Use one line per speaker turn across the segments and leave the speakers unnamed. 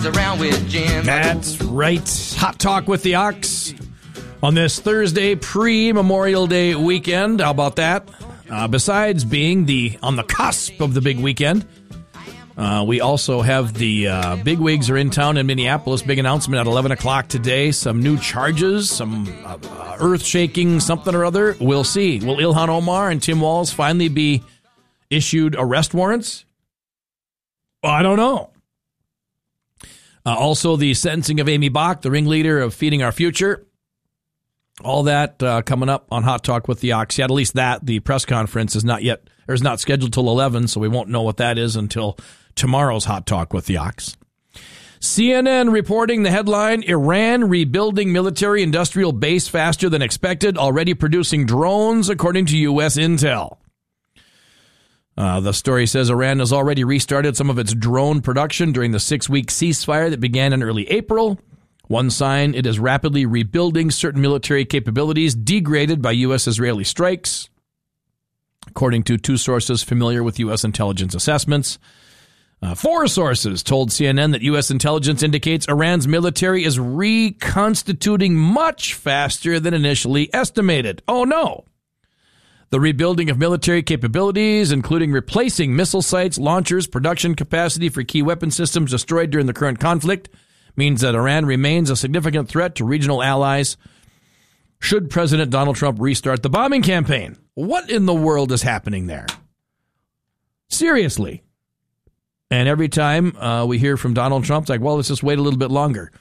Around with Jim.
That's right. Hot Talk with the Ox on this Thursday pre-Memorial Day weekend. How about that? Besides being on the cusp of the big weekend, we also have the bigwigs are in town in Minneapolis. Big announcement at 11 o'clock today. Some new charges, some earth-shaking something or other. We'll see. Will Ilhan Omar and Tim Walz finally be issued arrest warrants? I don't know. Also, the sentencing of Amy Bach, the ringleader of Feeding Our Future. All that coming up on Hot Talk with the Ox. Yeah, at least that. The press conference is not scheduled till 11, so we won't know what that is until tomorrow's Hot Talk with the Ox. CNN reporting the headline, Iran rebuilding military industrial base faster than expected, already producing drones, according to U.S. intel. The story says Iran has already restarted some of its drone production during the 6-week ceasefire that began in early April. One sign it is rapidly rebuilding certain military capabilities degraded by U.S.-Israeli strikes, according to 2 sources familiar with U.S. intelligence assessments. 4 sources told CNN that U.S. intelligence indicates Iran's military is reconstituting much faster than initially estimated. Oh, no. The rebuilding of military capabilities, including replacing missile sites, launchers, production capacity for key weapon systems destroyed during the current conflict, means that Iran remains a significant threat to regional allies should President Donald Trump restart the bombing campaign. What in the world is happening there? Seriously. And every time we hear from Donald Trump, it's like, well, let's just wait a little bit longer.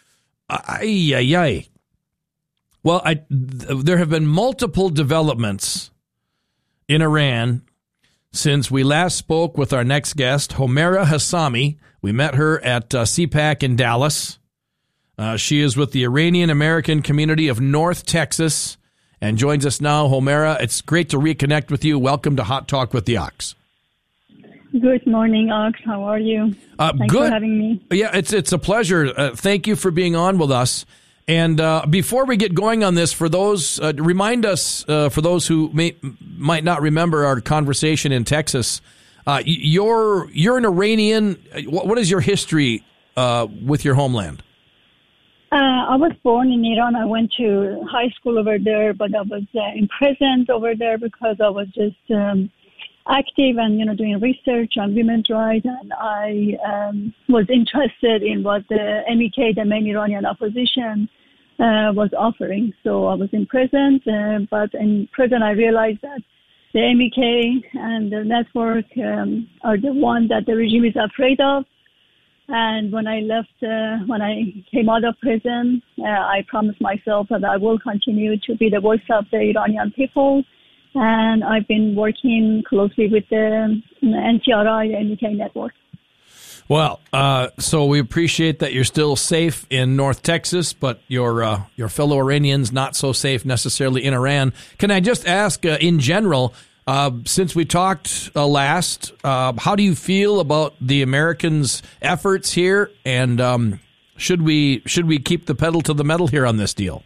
Well, there have been multiple developments in Iran since we last spoke with our next guest, Homaira Hassami. We met her at CPAC in Dallas. She is with the Iranian American community of North Texas and joins us now. Homaira, it's great to reconnect with you. Welcome to Hot Talk with the Ox.
Good morning, Ox. How are you? Thanks for having me.
Yeah, it's a pleasure. Thank you for being on with us. And before we get going on this, for those, remind us, for those who might not remember our conversation in Texas, you're an Iranian. What is your history with your homeland?
I was born in Iran. I went to high school over there, but I was imprisoned over there because I was just active and, doing research on women's rights. And I was interested in what the MEK, the main Iranian opposition, was offering. So I was imprisoned, but in prison I realized that the MEK and the network are the one that the regime is afraid of. And when I came out of prison, I promised myself that I will continue to be the voice of the Iranian people. And I've been working closely with the NTRI, the MEK network.
Well, so we appreciate that you're still safe in North Texas, but your fellow Iranians not so safe necessarily in Iran. Can I just ask, in general, since we talked last, how do you feel about the Americans' efforts here, and should we keep the pedal to the metal here on this deal?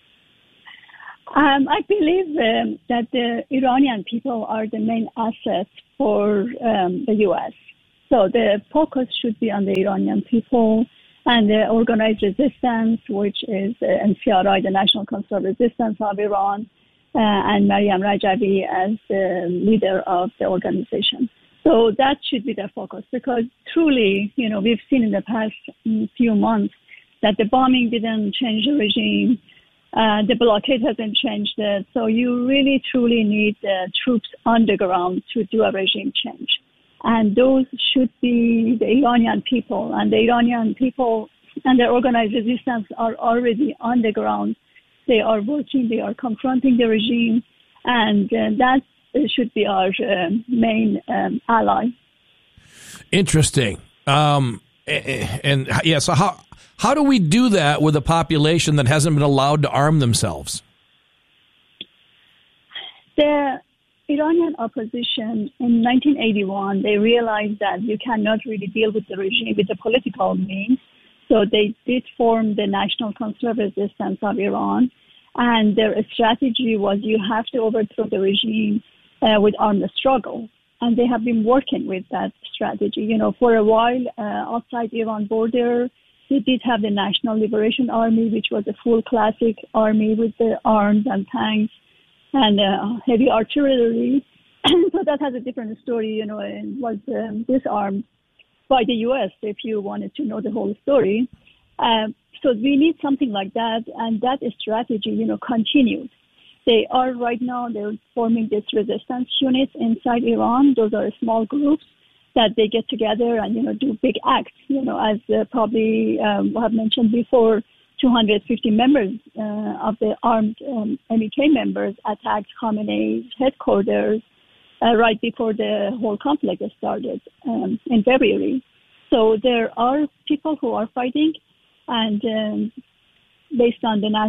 I believe that the Iranian people are the main asset for the U.S. So the focus should be on the Iranian people and the organized resistance, which is NCRI, the National Council of Resistance of Iran, and Maryam Rajavi as the leader of the organization. So that should be their focus, because truly, we've seen in the past few months that the bombing didn't change the regime. The blockade hasn't changed it. So you really, truly need the troops on the ground to do a regime change. And those should be the Iranian people. And the Iranian people and their organized resistance are already on the ground. They are working, they are confronting the regime. And that should be our main ally.
Interesting. So how do we do that with a population that hasn't been allowed to arm themselves?
The Iranian opposition in 1981, they realized that you cannot really deal with the regime with the political means. So they did form the National Council of Resistance of Iran. And their strategy was you have to overthrow the regime with armed struggle. And they have been working with that strategy. For a while, outside Iran border, They did have the National Liberation Army, which was a full classic army with the arms and tanks and heavy artillery. So that has a different story, and was disarmed by the U.S., if you wanted to know the whole story. So we need something like that, and that strategy, continued. They are right now, they're forming this resistance units inside Iran. Those are small groups that they get together and, do big acts, as probably I have mentioned before, 250 members of the armed MEK members attacked Khamenei's headquarters right before the whole conflict started in February. So there are people who are fighting, and based on the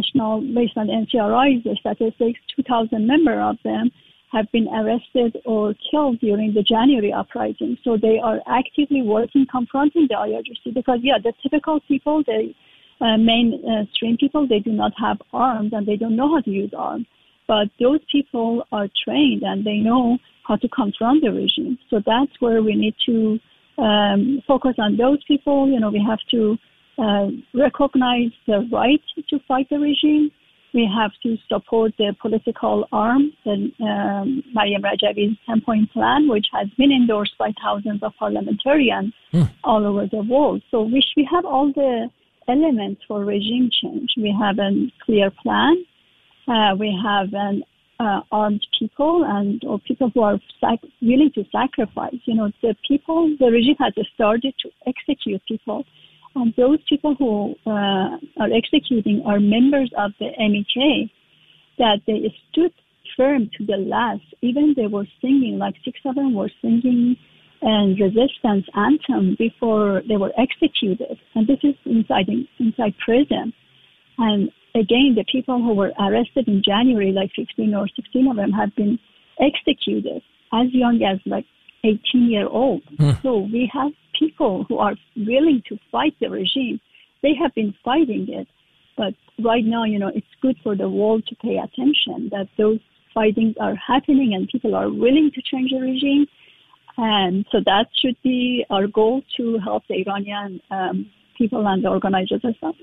NCRI's statistics, 2,000 members of them have been arrested or killed during the January uprising. So they are actively working, confronting the IRGC, because, the typical people, the mainstream people, they do not have arms and they don't know how to use arms. But those people are trained and they know how to confront the regime. So that's where we need to focus on those people. We have to recognize the right to fight the regime. We have to support the political arm, the Mariam Rajavi's 10-point plan, which has been endorsed by thousands of parliamentarians all over the world. So we have all the elements for regime change. We have a clear plan. We have armed people or people who are willing to sacrifice. The regime has started to execute people. And those people who are executing are members of the MEK, that they stood firm to the last. Even they were singing, like 6 of them were singing a resistance anthem before they were executed. And this is inside prison. And again, the people who were arrested in January, like 15 or 16 of them, have been executed as young as 18-year-old. So we have people who are willing to fight the regime. They have been fighting it. But right now, it's good for the world to pay attention that those fightings are happening and people are willing to change the regime. And so that should be our goal, to help the Iranian people and the organizers as well.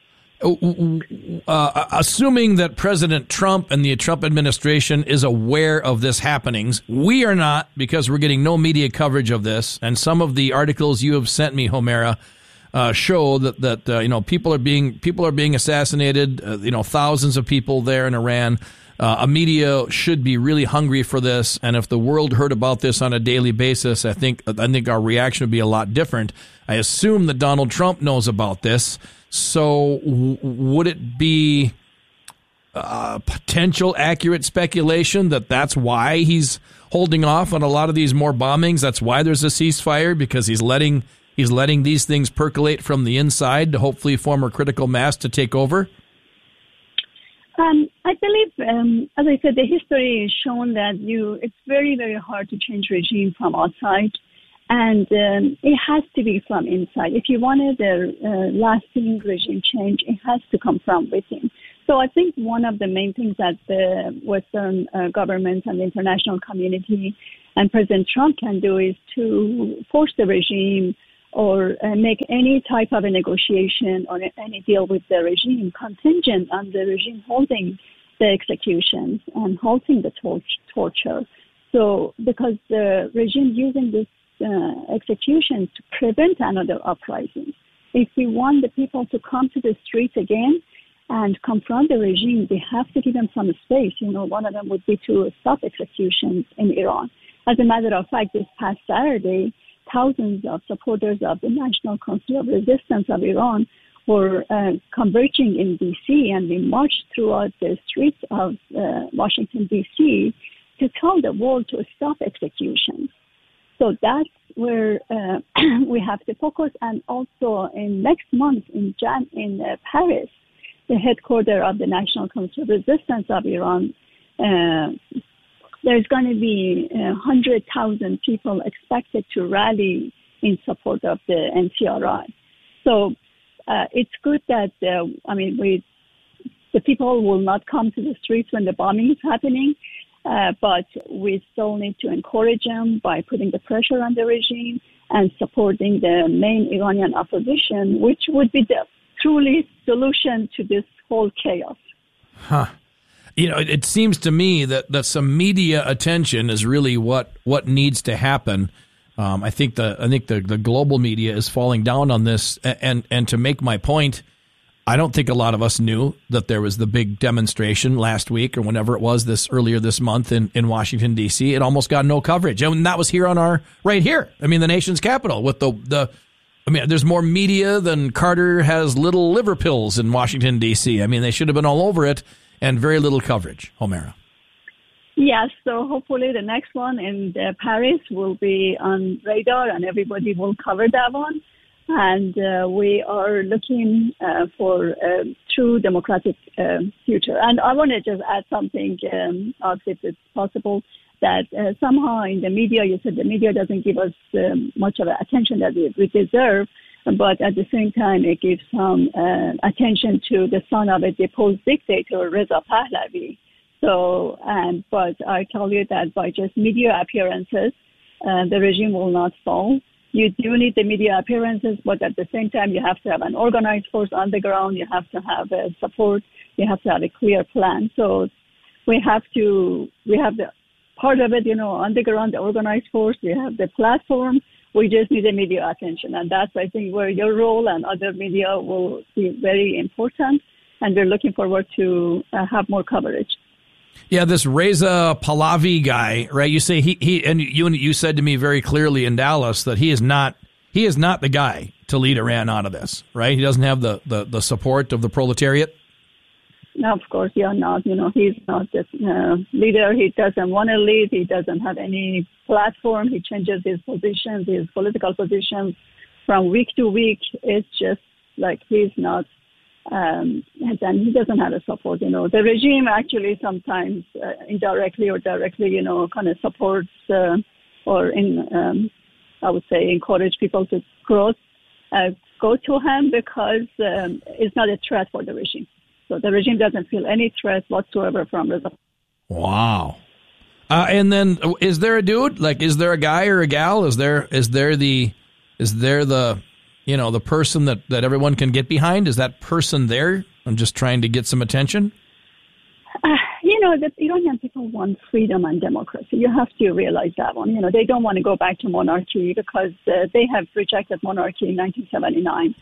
Assuming that President Trump and the Trump administration is aware of this happenings, we are not, because we're getting no media coverage of this. And some of the articles you have sent me, Homaira, show that people are being assassinated. Thousands of people there in Iran. A media should be really hungry for this, and if the world heard about this on a daily basis, I think our reaction would be a lot different. I assume that Donald Trump knows about this. So would it be potential accurate speculation that that's why he's holding off on a lot of these more bombings? That's why there's a ceasefire, because he's letting these things percolate from the inside to hopefully form a critical mass to take over?
I believe, as I said, the history has shown that it's very, very hard to change regime from outside. And it has to be from inside. If you wanted a lasting regime change, it has to come from within. So I think one of the main things that the Western governments and the international community and President Trump can do is to force the regime or make any type of a negotiation or any deal with the regime contingent on the regime holding the executions and halting the torture. So because the regime using this executions to prevent another uprising. If we want the people to come to the streets again and confront the regime, they have to give them some space. One of them would be to stop executions in Iran. As a matter of fact, this past Saturday, thousands of supporters of the National Council of Resistance of Iran were converging in D.C., and we marched throughout the streets of Washington, D.C. to tell the world to stop executions. So that's where we have to focus. And also in next month in Paris, the headquarters of the National Council of Resistance of Iran, there's going to be 100,000 people expected to rally in support of the NCRI. So it's good that, the people will not come to the streets when the bombing is happening. But we still need to encourage them by putting the pressure on the regime and supporting the main Iranian opposition, which would be the truly solution to this whole chaos.
Huh. It seems to me that some media attention is really what needs to happen. I think the global media is falling down on this. And to make my point, I don't think a lot of us knew that there was the big demonstration last week or whenever it was earlier this month in Washington, D.C. It almost got no coverage. And that was here right here. I mean, the nation's capital with there's more media than Carter has little liver pills in Washington, D.C. I mean, they should have been all over it and very little coverage. Homaira.
Yes, so hopefully the next one in Paris will be on radar and everybody will cover that one. And we are looking for a true democratic future. And I want to just add something, if it's possible, that somehow in the media, you said the media doesn't give us much of the attention that we deserve, but at the same time, it gives some attention to the son of a deposed dictator, Reza Pahlavi. So, but I tell you that by just media appearances, the regime will not fall. You do need the media appearances, but at the same time, you have to have an organized force on the ground. You have to have support. You have to have a clear plan. So we have the part of it, on the ground, the organized force. We have the platform. We just need the media attention. And that's, I think, where your role and other media will be very important. And we're looking forward to have more coverage.
Yeah, this Reza Pahlavi guy, right? You say he and you said to me very clearly in Dallas that he is not the guy to lead Iran out of this, right? He doesn't have the support of the proletariat.
No, of course, not. He's not the leader. He doesn't want to lead. He doesn't have any platform. He changes his positions, his political positions from week to week. It's just like he's not. And he doesn't have a support. The regime actually sometimes indirectly or directly, kind of supports or I would say encourage people to go to him because it's not a threat for the regime. So the regime doesn't feel any threat whatsoever from Reza.
Wow. And then is there a dude? Like, is there a guy or a gal? Is there the the person that everyone can get behind? Is that person there? I'm just trying to get some attention.
The Iranian people want freedom and democracy. You have to realize that one. They don't want to go back to monarchy because they have rejected monarchy in 1979.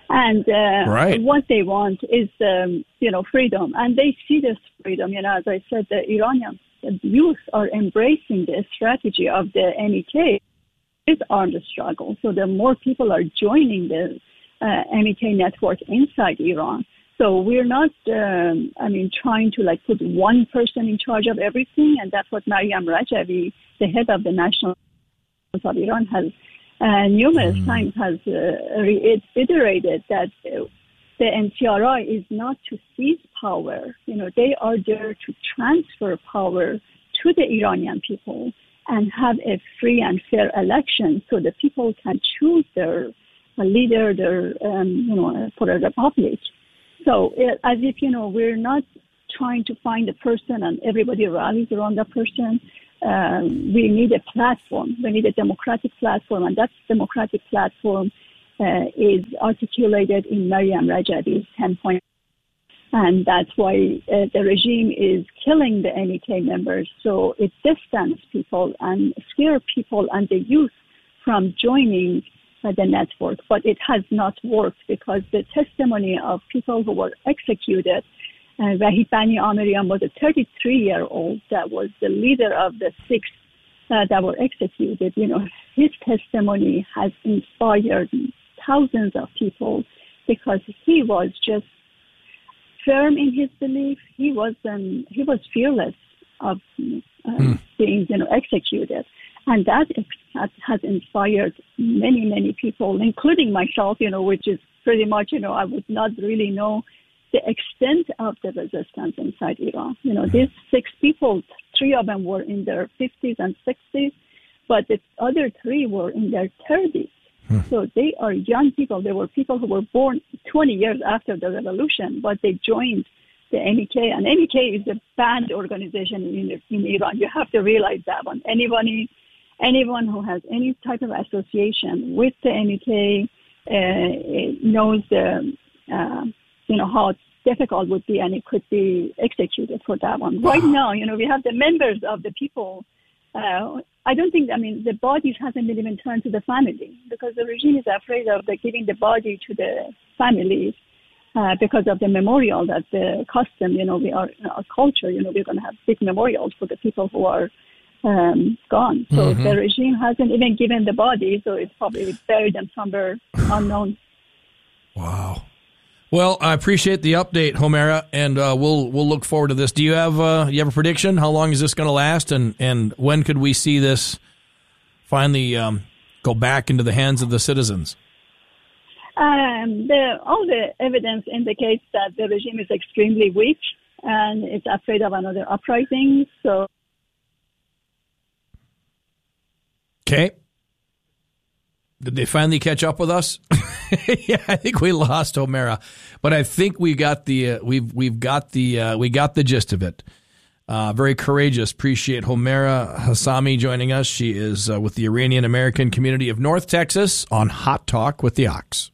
And what they want is, freedom. And they see this freedom. As I said, the Iranian youth are embracing the strategy of the MEK. Is armed struggle. So the more people are joining the MEK network inside Iran. So we're not, trying to put one person in charge of everything. And that's what Maryam Rajavi, the head of the National of Iran, has numerous times has reiterated that the NCRI is not to seize power. They are there to transfer power to the Iranian people and have a free and fair election so the people can choose their leader, for a republic. So as if, we're not trying to find a person and everybody rallies around that person. We need a platform. We need a democratic platform, and that democratic platform is articulated in Maryam Rajavi's 10-point. And that's why the regime is killing the MEK members. So it distances people and scare people and the youth from joining the network. But it has not worked because the testimony of people who were executed, Wahid Bani Amirian was a 33-year-old that was the leader of the six that were executed. His testimony has inspired thousands of people because he was just firm in his belief. He was fearless of being executed, and that has inspired many people, including myself. Which is pretty much I would not really know the extent of the resistance inside Iran. These six people, 3 of them were in their 50s and 60s, but the other 3 were in their 30s. So they are young people. They were people who were born 20 years after the revolution, but they joined the MEK. And MEK is a banned organization in Iran. You have to realize that one. Anybody anyone who has any type of association with the MEK knows how difficult it would be, and it could be executed for that one. Right now, we have the members of the people. I don't think, the bodies hasn't been even turned to the family, because the regime is afraid of giving the body to the families because of the memorial that the custom, we are in our culture, we're going to have big memorials for the people who are gone. So the regime hasn't even given the body, so it's probably buried them somewhere unknown. Wow.
Well, I appreciate the update, Homaira, and we'll look forward to this. Do you have a prediction? How long is this going to last, and when could we see this finally go back into the hands of the citizens?
All the evidence indicates that the regime is extremely weak and it's afraid of another uprising. So,
okay. Did they finally catch up with us? Yeah, I think we lost Homaira, but I think we got the we got the gist of it. Very courageous. Appreciate Homaira Hassami joining us. She is with the Iranian American community of North Texas on Hot Talk with the Ox.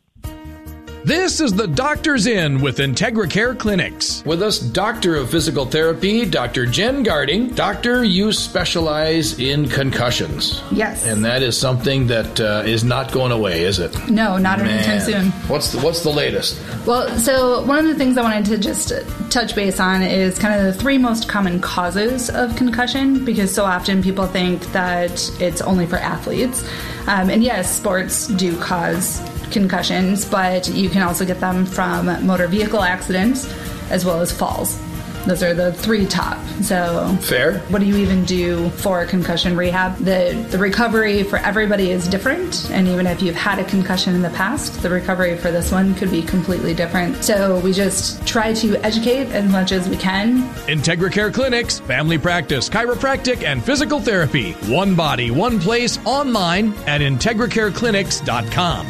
This is the Doctor's In with IntegraCare Clinics. With us, Doctor of Physical Therapy, Dr. Jen Garding. Doctor, you specialize in concussions.
Yes.
And that is something that is not going away, is it?
No, not anytime soon.
What's the latest?
Well, so one of the things I wanted to just touch base on is kind of the three most common causes of concussion, because so often people think that it's only for athletes. And yes, sports do cause concussions, but you can also get them from motor vehicle accidents as well as falls. Those are the three top. So
fair.
What do you even do for concussion rehab? The recovery for everybody is different, and even if you've had a concussion in the past, the recovery for this one could be completely different. So we just try to educate as much as we can.
IntegraCare Clinics, family practice, chiropractic, and physical therapy. One body, one place, online at IntegraCareClinics.com.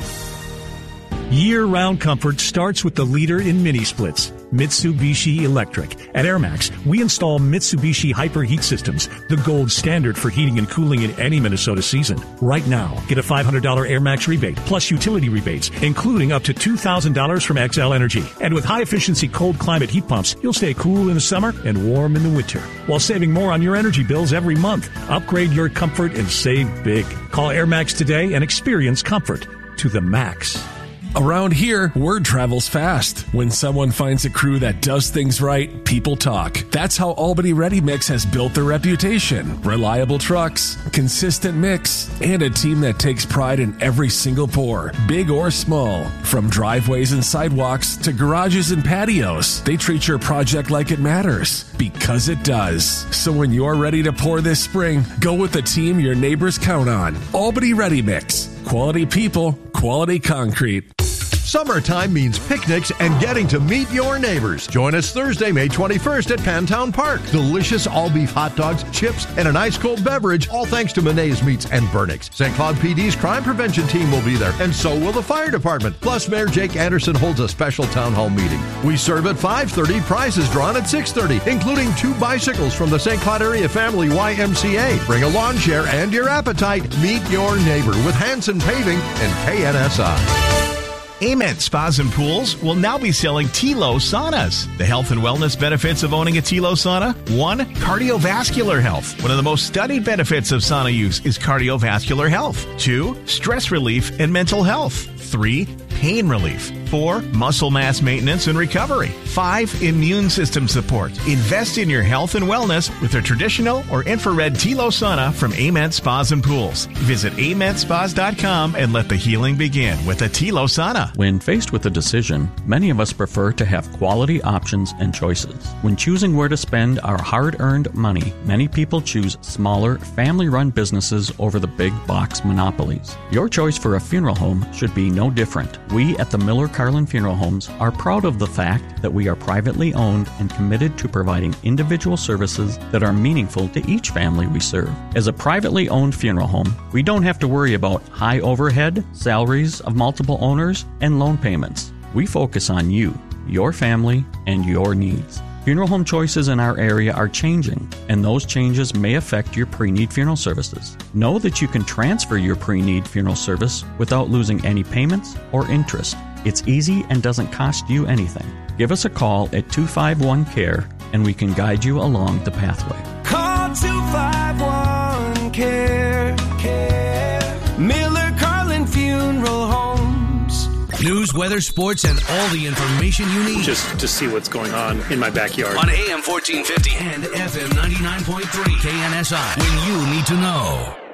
Year-round comfort starts with the leader in mini-splits, Mitsubishi Electric. At AirMax, we install Mitsubishi Hyper Heat Systems, the gold standard for heating and cooling in any Minnesota season. Right now, get a $500 AirMax rebate, plus utility rebates, including up to $2,000 from XL Energy. And with high-efficiency cold climate heat pumps, you'll stay cool in the summer and warm in the winter, while saving more on your energy bills every month. Upgrade your comfort and save big. Call AirMax today and experience comfort to the max.
Around here, word travels fast. When someone finds a crew that does things right, people talk. That's how Albany Ready Mix has built their reputation. Reliable trucks, consistent mix, and a team that takes pride in every single pour, big or small. From driveways and sidewalks to garages and patios, they treat your project like it matters, because it does. So when you're ready to pour this spring, go with the team your neighbors count on. Albany Ready Mix. Quality people, quality concrete.
Summertime means picnics and getting to meet your neighbors. Join us Thursday, May 21st at Pantown Park. Delicious all-beef hot dogs, chips, and an ice-cold beverage, all thanks to Monet's Meats and Burnix. St. Cloud PD's crime prevention team will be there, and so will the fire department. Plus, Mayor Jake Anderson holds a special town hall meeting. We serve at 5:30, prizes drawn at 6:30, including 2 bicycles from the St. Cloud Area Family YMCA. Bring a lawn chair and your appetite. Meet your neighbor with Hanson Paving and KNSI.
Amen Spas and Pools will now be selling Tilo saunas. The health and wellness benefits of owning a Tilo sauna: 1, cardiovascular health. One of the most studied benefits of sauna use is cardiovascular health. 2, stress relief and mental health. 3, pain relief. 4, muscle mass maintenance and recovery. 5, immune system support. Invest in your health and wellness with a traditional or infrared Tilo sauna from Ament Spas and Pools. Visit AmentSpas.com and let the healing begin with a Tilo sauna.
When faced with a decision, many of us prefer to have quality options and choices. When choosing where to spend our hard-earned money, many people choose smaller, family-run businesses over the big box monopolies. Your choice for a funeral home should be no different. We at the Miller Carlin Funeral Homes are proud of the fact that we are privately owned and committed to providing individual services that are meaningful to each family we serve. As a privately owned funeral home, we don't have to worry about high overhead, salaries of multiple owners, and loan payments. We focus on you, your family, and your needs. Funeral home choices in our area are changing, and those changes may affect your pre-need funeral services. Know that you can transfer your pre-need funeral service without losing any payments or interest. It's easy and doesn't cost you anything. Give us a call at 251-CARE, and we can guide you along the pathway.
Call 251-CARE. Miller Carlin Funeral Homes.
News, weather, sports, and all the information you need.
Just to see what's going on in my backyard.
On AM 1450 and FM 99.3 KNSI. When you need to know.